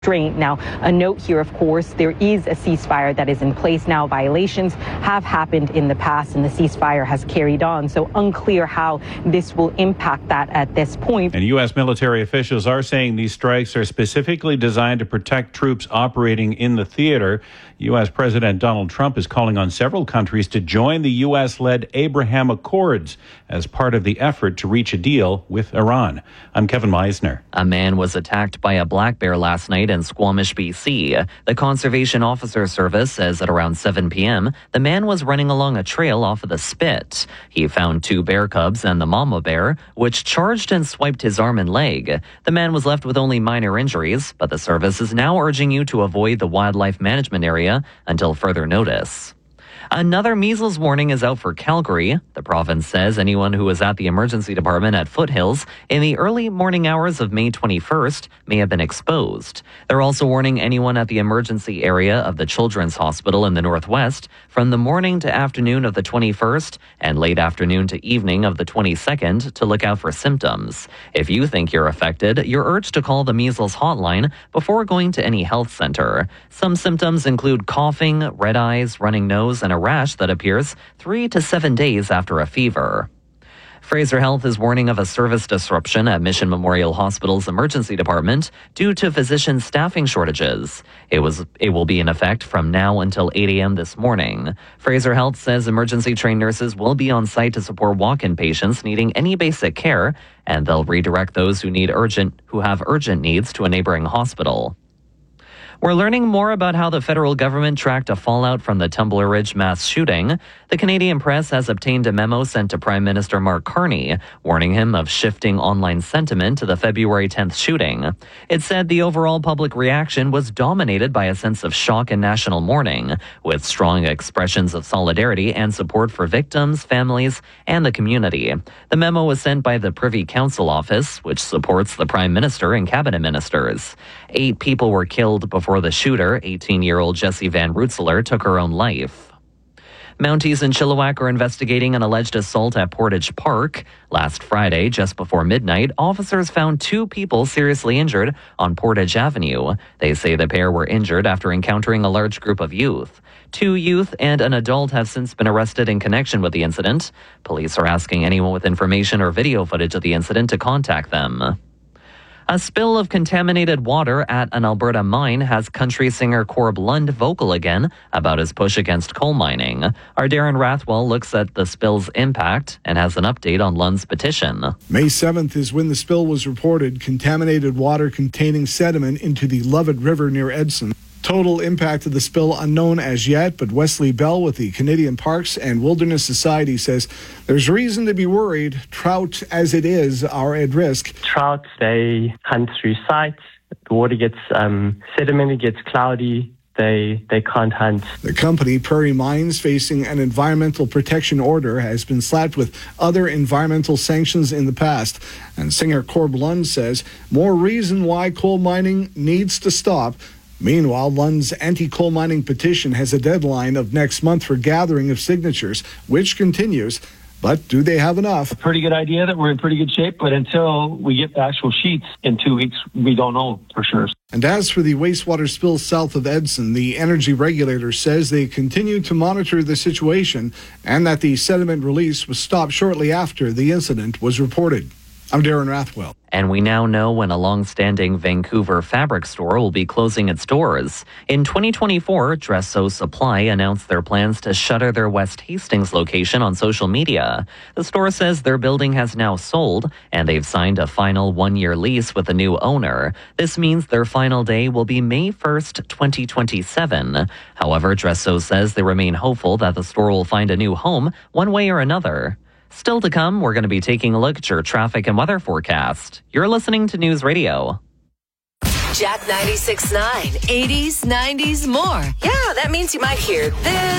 Now, a note here, of course, there is a ceasefire that is in place now. Violations have happened in the past and the ceasefire has carried on. So unclear how this will impact that at this point. And U.S. military officials are saying these strikes are specifically designed to protect troops operating in the theater. U.S. President Donald Trump is calling on several countries to join the U.S.-led Abraham Accords as part of the effort to reach a deal with Iran. I'm Kevin Meisner. A man was attacked by a black bear last night in Squamish, BC. The Conservation Officer Service says at around 7 p.m., the man was running along a trail off of the Spit. He found 2 bear cubs and the mama bear, which charged and swiped his arm and leg. The man was left with only minor injuries, but the service is now urging you to avoid the wildlife management area until further notice. Another measles warning is out for Calgary. The province says anyone who was at the emergency department at Foothills in the early morning hours of May 21st may have been exposed. They're also warning anyone at the emergency area of the Children's Hospital in the Northwest from the morning to afternoon of the 21st and late afternoon to evening of the 22nd to look out for symptoms. If you think you're affected, you're urged to call the measles hotline before going to any health center. Some symptoms include coughing, red eyes, running nose, and a rash that appears 3 to 7 days after a fever. Fraser Health is warning of a service disruption at Mission Memorial Hospital's emergency department due to physician staffing shortages. It will be in effect from now until 8 a.m. this morning. Fraser Health says emergency trained nurses will be on site to support walk-in patients needing any basic care, and they'll redirect those who have urgent needs to a neighboring hospital. We're learning more about how the federal government tracked a fallout from the Tumbler Ridge mass shooting. The Canadian press has obtained a memo sent to Prime Minister Mark Carney, warning him of shifting online sentiment to the February 10th shooting. It said the overall public reaction was dominated by a sense of shock and national mourning, with strong expressions of solidarity and support for victims, families, and the community. The memo was sent by the Privy Council office, which supports the Prime Minister and cabinet ministers. 8 people were killed before the shooter, 18-year-old Jessie Van Rootselaar, took her own life. Mounties in Chilliwack are investigating an alleged assault at Portage Park. Last Friday, just before midnight, officers found 2 people seriously injured on Portage Avenue. They say the pair were injured after encountering a large group of youth. 2 youth and an adult have since been arrested in connection with the incident. Police are asking anyone with information or video footage of the incident to contact them. A spill of contaminated water at an Alberta mine has country singer Corb Lund vocal again about his push against coal mining. Our Darren Rathwell looks at the spill's impact and has an update on Lund's petition. May 7th is when the spill was reported, contaminated water containing sediment into the Lovett River near Edson. Total impact of the spill unknown as yet, but Wesley Bell with the Canadian Parks and Wilderness Society says there's reason to be worried. Trout, as it is, are at risk. Trout, they hunt through sites. The water gets sedimented, gets cloudy. They can't hunt. The company, Prairie Mines, facing an environmental protection order, has been slapped with other environmental sanctions in the past. And singer Corb Lund says more reason why coal mining needs to stop. Meanwhile, Lund's anti-coal mining petition has a deadline of next month for gathering of signatures, which continues. But do they have enough? Pretty good idea that we're in pretty good shape, but until we get the actual sheets in 2 weeks, we don't know for sure. And as for the wastewater spill south of Edson, the energy regulator says they continue to monitor the situation and that the sediment release was stopped shortly after the incident was reported. I'm Darren Rathwell. And we now know when a long-standing Vancouver fabric store will be closing its doors. In 2024, Dress So Supply announced their plans to shutter their West Hastings location on social media. The store says their building has now sold, and they've signed a final 1-year lease with a new owner. This means their final day will be May 1st, 2027. However, Dress So says they remain hopeful that the store will find a new home one way or another. Still to come, we're going to be taking a look at your traffic and weather forecast. You're listening to News Radio. Jack 96.9, 80s, 90s, more. Yeah, that means you might hear this.